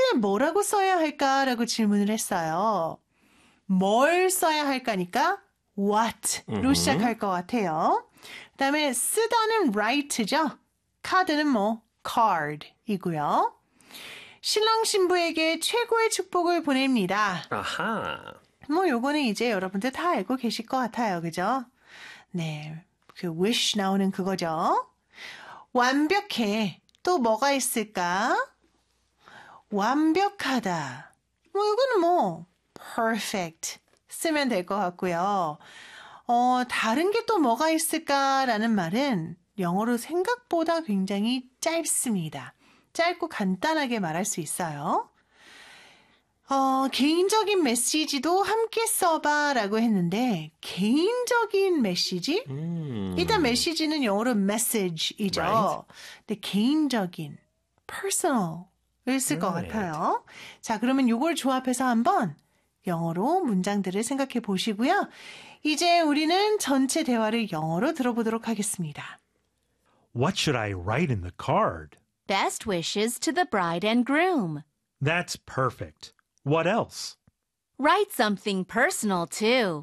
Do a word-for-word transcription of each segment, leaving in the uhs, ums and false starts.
카드에 뭐라고 써야 할까라고 질문을 했어요. 뭘 써야 할까니까 what로 음흠. 시작할 것 같아요. 그 다음에 쓰다는 write죠. 카드는 뭐 card이고요. 신랑 신부에게 최고의 축복을 보냅니다. 아하. 뭐 요거는 이제 여러분들 다 알고 계실 것 같아요. 그죠? 네, 그 wish 나오는 그거죠. 완벽해. 또 뭐가 있을까? 완벽하다. 뭐 이거는 뭐 perfect 쓰면 될 것 같고요. 어, 다른 게 또 뭐가 있을까라는 말은 영어로 생각보다 굉장히 짧습니다. 짧고 간단하게 말할 수 있어요. 어, 개인적인 메시지도 함께 써봐 라고 했는데 개인적인 메시지? 음. 일단 메시지는 영어로 message이죠. Right. 근데 개인적인, personal을 쓸 것 Right. 같아요. 자, 그러면 이걸 조합해서 한번 영어로 문장들을 생각해 보시고요. 이제 우리는 전체 대화를 영어로 들어보도록 하겠습니다. What should I write in the card? Best wishes to the bride and groom. That's perfect. What else? Write something personal, too.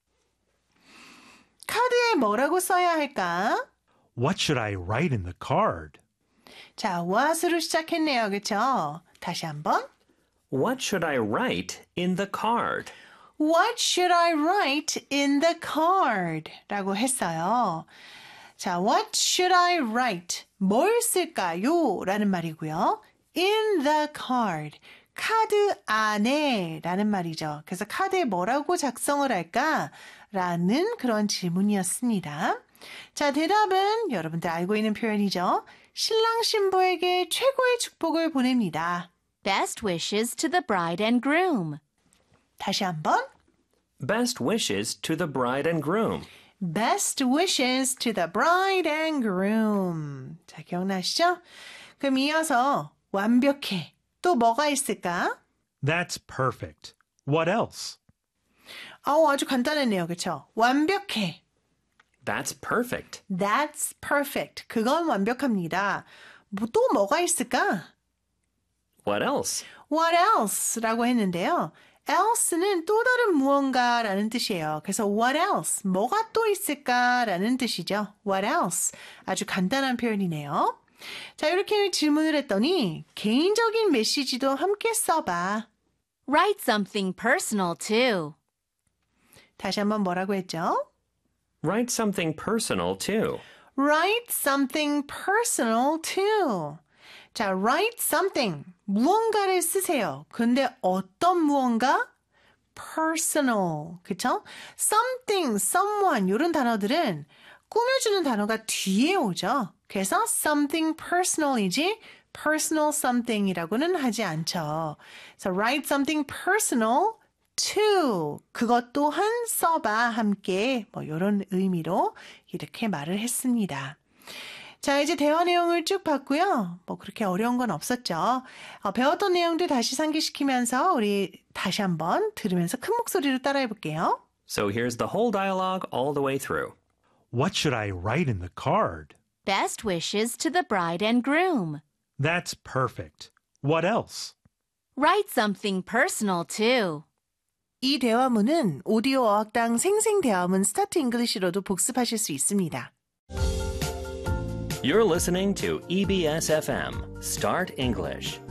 카드에 뭐라고 써야 할까? What should I write in the card? 자, what으로 시작했네요. 그렇죠? 다시 한번. What should I write in the card? What should I write in the card? 라고 했어요. 자, what should I write? 뭘 쓸까요? 라는 말이고요. In the card. 카드 안에 라는 말이죠. 그래서 카드에 뭐라고 작성을 할까? 라는 그런 질문이었습니다. 자, 대답은 여러분들 알고 있는 표현이죠. 신랑 신부에게 최고의 축복을 보냅니다. Best wishes to the bride and groom. 다시 한번. Best wishes to the bride and groom. Best wishes to the bride and groom. 자, 기억나시죠? 그럼 이어서 완벽해. 또 뭐가 있을까? That's perfect. What else? 아우, 아주 간단했네요. 그렇죠? 완벽해. That's perfect. That's perfect. 그건 완벽합니다. 뭐, 또 뭐가 있을까? What else? What else? 라고 했는데요. else는 또 다른 무언가라는 뜻이에요. 그래서 what else? 뭐가 또 있을까라는 뜻이죠. What else? 아주 간단한 표현이네요. 자, 이렇게 질문을 했더니 개인적인 메시지도 함께 써봐. Write something personal, too. 다시 한번 뭐라고 했죠? Write something personal, too. Write something personal too. 자, write something. 무언가를 쓰세요. 근데 어떤 무언가? personal. 그쵸? something, someone 이런 단어들은 꾸며주는 단어가 뒤에 오죠. 그래서 something personal이지 personal something이라고는 하지 않죠. 그래서 write something personal to 그것 또한 써봐 함께 뭐 이런 의미로 이렇게 말을 했습니다. 자, 이제 대화 내용을 쭉 봤고요. 뭐 그렇게 어려운 건 없었죠. 어, 배웠던 내용들 다시 상기시키면서 우리 다시 한번 들으면서 큰 목소리로 따라해 볼게요. So here's the whole dialogue all the way through. What should I write in the card? Best wishes to the bride and groom. That's perfect. What else? Write something personal, too. 이 대화문은 오디오 어학당 생생대화문 스타트 잉글리시로도 복습하실 수 있습니다. You're listening to E B S F M, Start English.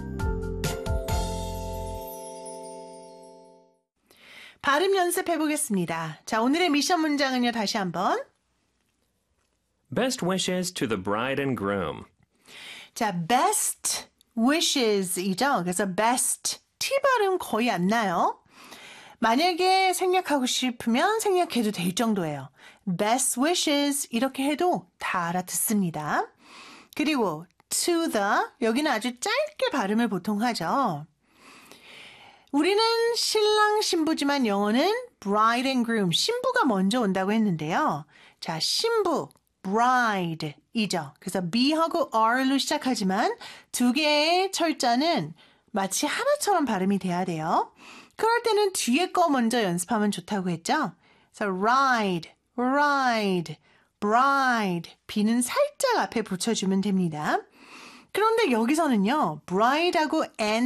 발음 연습해 보겠습니다. 자, 오늘의 미션 문장은요, 다시 한번. Best wishes to the bride and groom. 자, best wishes이죠. 그래서 best, T 발음 거의 안 나요. 만약에 생략하고 싶으면 생략해도 될 정도예요. best wishes 이렇게 해도 다 알아듣습니다. 그리고 to the 여기는 아주 짧게 발음을 보통 하죠. 우리는 신랑 신부지만 영어는 bride and groom 신부가 먼저 온다고 했는데요. 자, 신부 bride이죠. 그래서 B하고 R로 시작하지만 두 개의 철자는 마치 하나처럼 발음이 돼야 돼요. 그럴 때는 뒤에 거 먼저 연습하면 좋다고 했죠. 그래서 ride, ride, bride, B는 살짝 앞에 붙여주면 됩니다. 그런데 여기서는요, bride하고 and